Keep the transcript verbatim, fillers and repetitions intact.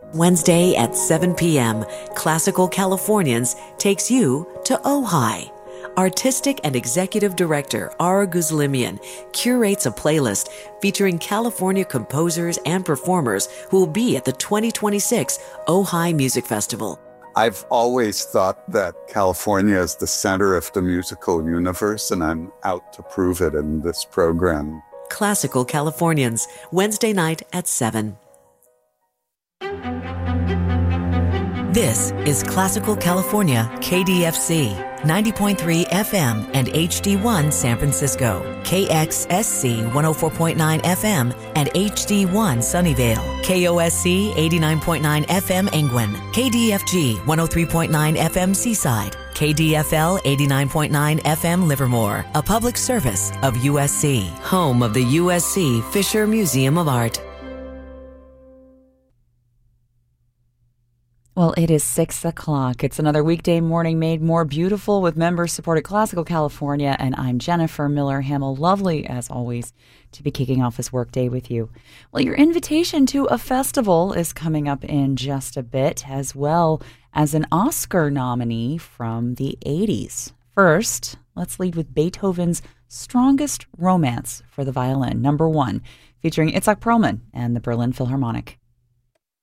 Wednesday at seven p.m., Classical Californians takes you to Ojai. Artistic and Executive Director Ara Guzlimian curates a playlist featuring California composers and performers who will be at the twenty twenty-six Ojai Music Festival. I've always thought that California is the center of the musical universe, and I'm out to prove it in this program. Classical Californians, Wednesday night at seven. This is Classical California, K D F C, ninety point three F M and H D one San Francisco, K X S C one oh four point nine F M and H D one Sunnyvale, K O S C eighty-nine point nine F M Angwin, K D F G one oh three point nine F M Seaside, K D F L eighty-nine point nine F M Livermore, a public service of U S C, home of the U S C Fisher Museum of Art. Well, it is six o'clock. It's another weekday morning made more beautiful with member-supported Classical California, and I'm Jennifer Miller Hamill. Lovely, as always, to be kicking off this workday with you. Well, your invitation to a festival is coming up in just a bit, as well as an Oscar nominee from the eighties. First, let's lead with Beethoven's Strongest Romance for the Violin, number one, featuring Itzhak Perlman and the Berlin Philharmonic.